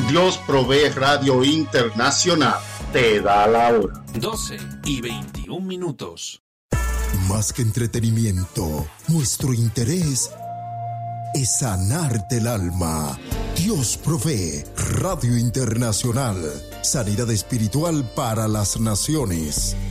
Dios Provee Radio Internacional te da la hora. 12:21. Más que entretenimiento, nuestro interés es sanarte el alma. Dios Provee Radio Internacional. Sanidad espiritual para las naciones.